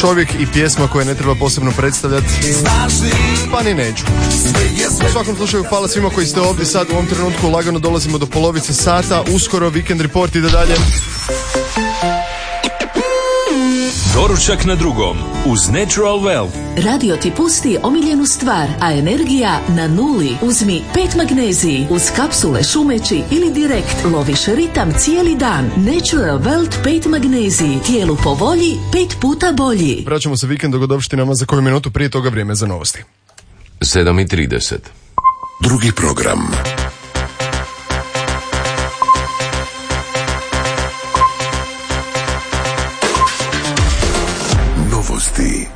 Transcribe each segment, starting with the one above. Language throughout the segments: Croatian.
čovjek i pjesma koje ne treba posebno predstavljati, pa ni neću. U svakom slučaju hvala svima koji ste ovdje sad u ovom trenutku, lagano dolazimo do polovice sata, uskoro Weekend Report ide dalje. Doručak na drugom uz Natural Well. Radio ti pusti omiljenu stvar, a energija na nuli. Uzmi 5 magneziji uz kapsule šumeći ili direkt loviš ritam cijeli dan. Natural Well 5 magneziji. Tijelu po volji, 5 puta bolji. Vraćamo se vikend dogodovštinama za koju minutu, prije toga vrijeme za novosti. 7:30. Drugi program. Novosti.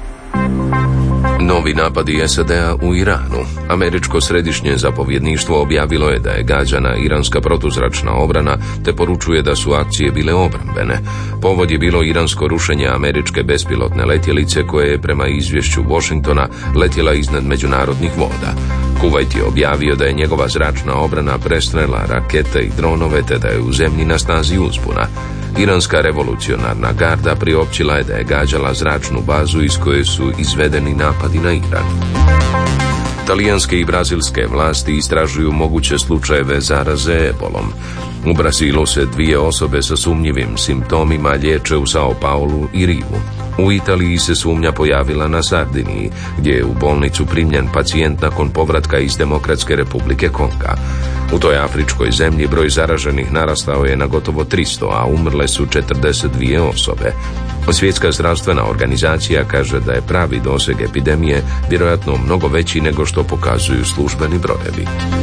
Novi napadi SAD-a u Iranu. Američko središnje zapovjedništvo objavilo je da je gađana iranska protuzračna obrana, te poručuje da su akcije bile obrambene. Povod je bilo iransko rušenje američke bespilotne letjelice koje je prema izvješću Washingtona letjela iznad međunarodnih voda. Kuvajt je objavio da je njegova zračna obrana prestrela rakete i dronove, te da je u zemlji na snazi uzbuna. Iranska revolucionarna garda priopćila je da je gađala zračnu bazu iz koje su izvedeni napadi na Iran. Talijanske i brazilske vlasti istražuju moguće slučajeve zaraze ebolom. U Brazilu se 2 osobe sa sumnjivim simptomima liječe u Sao Paulu i Rivu. U Italiji se sumnja pojavila na Sardiniji, gdje je u bolnicu primljen pacijent nakon povratka iz Demokratske Republike Konga. U toj afričkoj zemlji broj zaraženih narastao je na gotovo 300, a umrle su 42 osobe. Svjetska zdravstvena organizacija kaže da je pravi doseg epidemije vjerojatno mnogo veći nego što pokazuju službeni brojevi.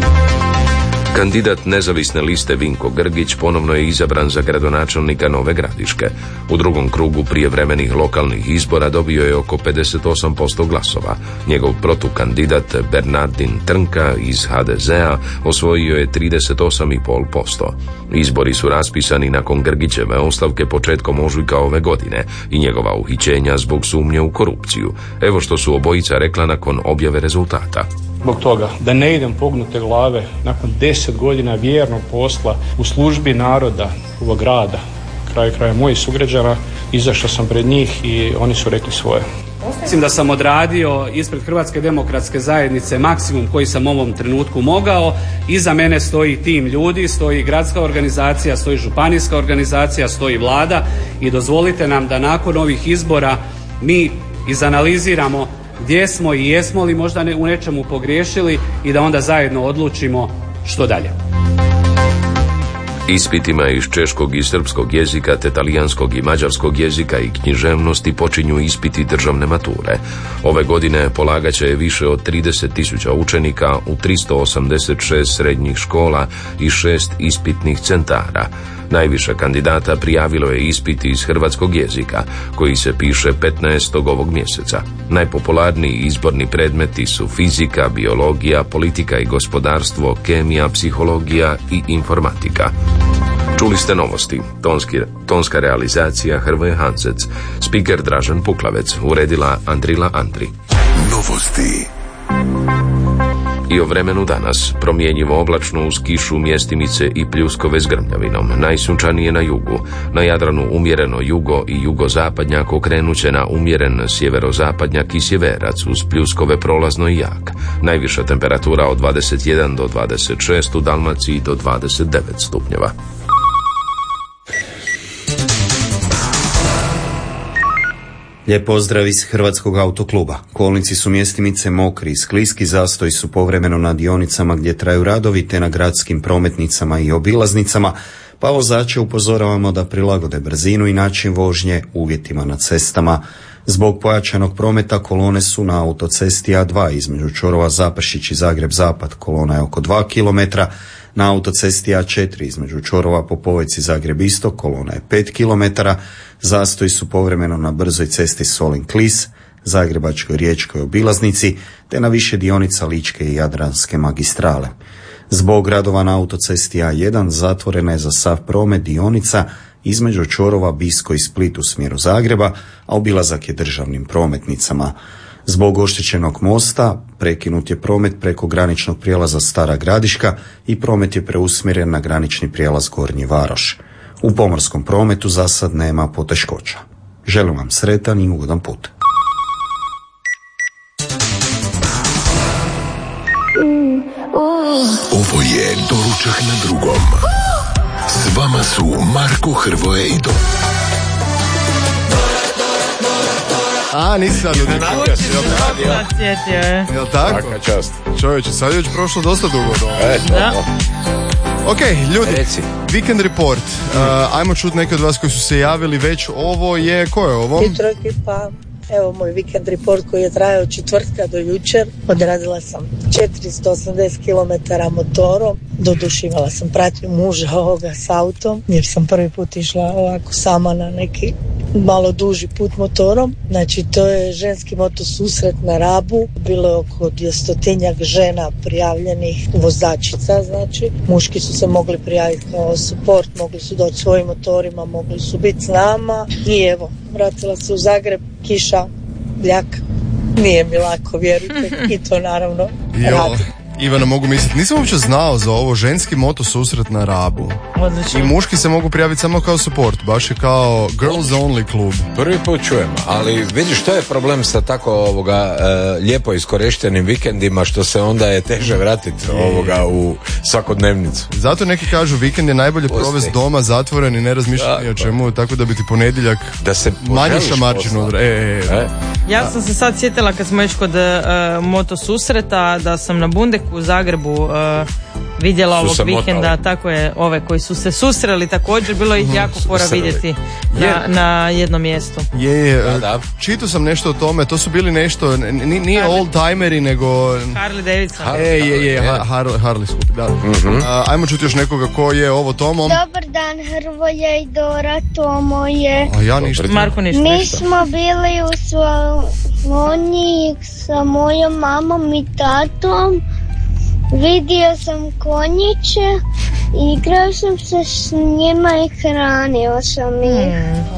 Kandidat nezavisne liste Vinko Grgić ponovno je izabran za gradonačelnika Nove Gradiške. U drugom krugu prijevremenih lokalnih izbora dobio je oko 58% glasova. Njegov protukandidat Bernardin Trnka iz HDZ-a osvojio je 38,5%. Izbori su raspisani nakon Grgićeve ostavke početkom ožujka ove godine i njegova uhićenja zbog sumnje u korupciju. Evo što su obojica rekla nakon objave rezultata. Zbog toga da ne idem pognute glave nakon 10 godina vjernog posla u službi naroda ovog grada, kraja mojih sugrađana, izašao sam pred njih i oni su rekli svoje. Mislim da sam odradio ispred Hrvatske demokratske zajednice maksimum koji sam u ovom trenutku mogao. Iza mene stoji tim ljudi, stoji gradska organizacija, stoji županijska organizacija, stoji vlada i dozvolite nam da nakon ovih izbora mi izanaliziramo gdje smo i jesmo li možda u nečemu pogriješili i da onda zajedno odlučimo što dalje. Ispitima iz češkog i srpskog jezika te talijanskog i mađarskog jezika i književnosti počinju ispiti državne mature. Ove godine polagaće je više od 30.000 učenika u 386 srednjih škola i 6 ispitnih centara. Najviše kandidata prijavilo je ispit iz hrvatskog jezika, koji se piše 15. ovog mjeseca. Najpopularniji izborni predmeti su fizika, biologija, politika i gospodarstvo, kemija, psihologija i informatika. Čuli ste novosti. Tonska realizacija Hrvoje Hancec. Spiker Dražen Puklavec. Uredila Andrila Andri. Novosti. I o vremenu danas. Promjenjivo oblačno uz kišu, mjestimice i pljuskove s grmljavinom. Najsunčanije na jugu. Na Jadranu umjereno jugo i jugozapadnjak okrenut će na umjeren sjeverozapadnjak i sjeverac uz pljuskove prolazno i jak. Najviša temperatura od 21 do 26, u Dalmaciji do 29 stupnjeva. Lijep pozdrav iz Hrvatskog autokluba. Kolnici su mjestimice mokri i skliski, zastoji su povremeno na dionicama gdje traju radovi te na gradskim prometnicama i obilaznicama, pa vozače upozoravamo da prilagode brzinu i način vožnje uvjetima na cestama. Zbog pojačanog prometa kolone su na autocesti A2 između čvorova Zaprešić i Zagreb-Zapad, kolona je oko 2 km, na autocesti A4 između čvorova Popovec i Zagreb-Istok, kolona je 5 km, zastoji su povremeno na brzoj cesti Solin-Klis, Zagrebačkoj riječkoj obilaznici, te na više dionica Ličke i Jadranske magistrale. Zbog radova na autocesti A1 zatvorena je za sav promet dionica između čvorova Bisko i Split u smjeru Zagreba, a obilazak je državnim prometnicama. Zbog oštećenog mosta prekinut je promet preko graničnog prijelaza Stara Gradiška i promet je preusmjeren na granični prijelaz Gornji Varoš. U pomorskom prometu za sad nema poteškoća. Želim vam sretan i ugodan put. Ovo je Doručak na drugom. S vama su Marko, Hrvoje i nisi sad ljudi. Jel tako? Svaka čast. Čovječe, sad je već prošlo dosta dugo. Da. Ok, ljudi, Reci. Weekend Report. Ajmo čuti neke od vas koji su se javili već. Ovo je, ko je ovo? Hitro ekipa. Evo moj Weekend Report koji je trajao od četvrtka do jučer. Odradila sam 480 km motorom. Doduše imala sam pratnju muža ovoga s autom, jer sam prvi put išla ovako sama na neki malo duži put motorom. Znači to je ženski motosusret na Rabu. Bilo je oko 200 žena prijavljenih vozačica, znači. Muški su se mogli prijaviti kao support, mogli su doći svojim motorima, mogli su biti s nama. I evo, vratila se u Zagreb, kiša, bljak. Nije mi lako, vjerujte, i to naravno radi. Ivana, mogu misliti, nisam uopće znao za ovo ženski moto susret na Rabu. Odlično. I muški se mogu prijaviti samo kao support, baš je kao girls only klub. Prvi put čujem, ali vidiš što je problem sa tako lijepo iskorištenim vikendima, što se onda je teže vratiti u svakodnevnicu. Zato neki kažu vikend je najbolje provesti doma, zatvoren i ne razmišljati o čemu, tako da bi ti ponedjeljak da se manje šamarčinu. Ja sam se sad sjetila kad smo već kod moto susreta da sam na Bundeku u Zagrebu vidjela ovog vikenda, tako je, ove koji su se susreli također, bilo ih jako fora vidjeti na jednom mjestu. Čitao sam nešto o tome, to su bili nešto, nije old-timeri, nego Harley Davidson. Harley skup, da. Ajmo čuti još nekoga ko je ovo Tomo. Dobar dan, Hrvoje i Dora, Tomo je. A ja ništa. Marko ništa. Mi smo bili u Slavoniji sa mojom mamom i tatom. Vidio sam konjiće, igrao sam se s njima i hranio sam ih.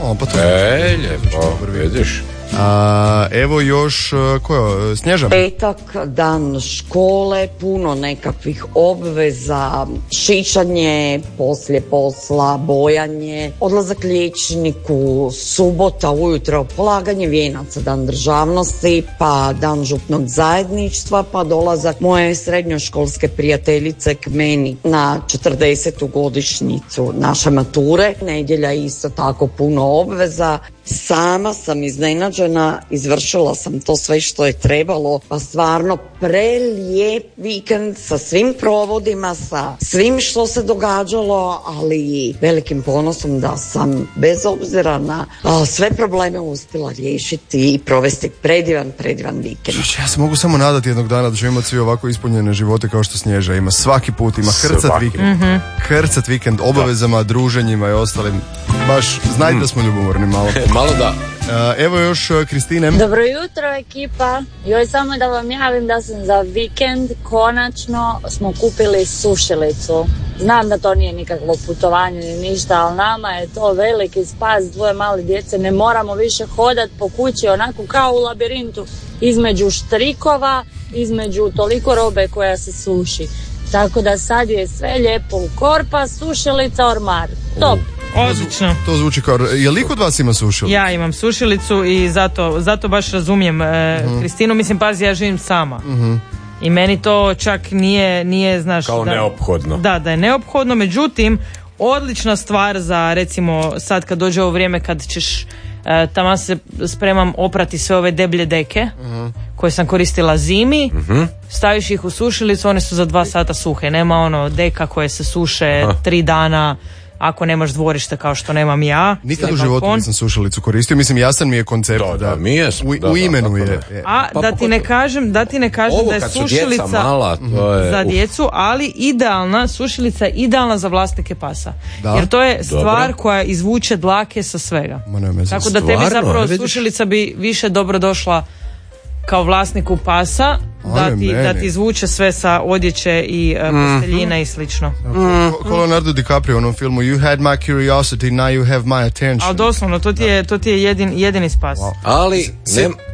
Lijepo, vidiš. Evo još, Snježa? Petak, dan škole, puno nekakvih obveza, šišanje, poslije posla, bojanje, odlazak liječniku, subota ujutro, polaganje vijenaca, dan državnosti, pa dan župnog zajedništva, pa dolazak moje srednjoškolske prijateljice k meni na 40. godišnjicu naše mature. Nedjelja isto tako puno obveza. Sama sam iznenađena, izvršila sam to sve što je trebalo, pa stvarno prelijep vikend sa svim provodima, sa svim što se događalo, ali velikim ponosom da sam bez obzira na sve probleme uspjela riješiti i provesti predivan vikend. Ja se mogu samo nadati jednog dana da ćemo imati svi ovako ispunjene živote kao što Snježa ima. Svaki put ima krcat vikend, obavezama, druženjima i ostalim. Baš znajte da smo ljubomorni malo. Malo da. Evo još Kristine. Dobro jutro ekipa. Joj, samo da vam javim da sam za vikend konačno smo kupili sušilicu. Znam da to nije nikakvo putovanje ni ništa, ali nama je to veliki spas, dvoje mali djece. Ne moramo više hodati po kući onako kao u labirintu između štrikova, između toliko robe koja se suši. Tako da sad je sve lijepo u korpa, sušilica, ormar. Top. Odlično. To zvuči kao, je li kod vas ima sušilicu? Ja imam sušilicu i zato baš razumijem Kristinu, mislim, pazi, ja živim sama. I meni to čak nije znaš... Kao neophodno. Da je neophodno, međutim, odlična stvar za, recimo, sad kad dođe ovo vrijeme kad ćeš tamo se spremam oprati sve ove deblje deke koje sam koristila zimi, staviš ih u sušilicu, one su za 2 sata suhe, nema deka koje se suše 3 dana ako nemaš dvorište kao što nemam ja. Nikad u životu nisam sušilicu koristio, mislim jasan mi je koncept u imenu je. A da ti ne kažem da je sušilica za djecu, ali idealna, sušilica je idealna za vlasnike pasa. Jer to je stvar koja izvuče dlake sa svega. Tako da tebi zapravo sušilica bi više dobro došla kao vlasniku pasa, da ti izvuče sve sa odjeće i posteljina i slično. Ko Leonardo DiCaprio u onom filmu You had my curiosity, now you have my attention. Ali doslovno, to ti je jedini spas. Ali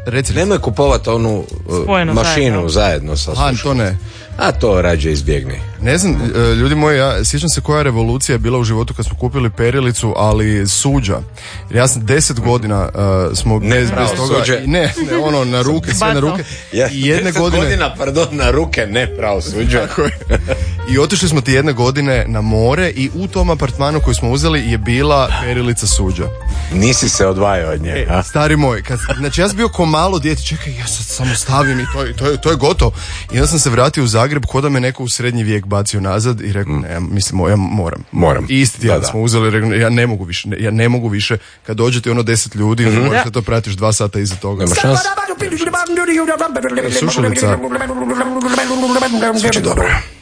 Reci. Nemoj kupovati onu mašinu zajedno sa slušalicom. To ne. A to rađe izbjegni. Ne znam, ljudi moji, ja sjećam se koja revolucija je bila u životu kad smo kupili perilicu, ali suđa. Jer ja sam 10 godina smo bez toga. Ne, ono na ruke, sve na ruke. I jedne 10 godina, na ruke, ne pravo suđa. I otišli smo ti jedne godine na more i u tom apartmanu koji smo uzeli je bila perilica suđa. Nisi se odvajao od nje. Stari moj, znači ja sam bio ko malo dijete, čekaj, ja sad samo stavim i to je gotovo. I onda sam se vratio u Zagreb, ko da me neko u srednji vijek bacio nazad i rekao, ne, mislim, ja moram. I isti tjedan smo uzeli, rekao, ja ne mogu više, kad dođete 10 ljudi, možete to pratiš 2 sata iza toga. Nema šans. Slušalica. Zvuči dobro.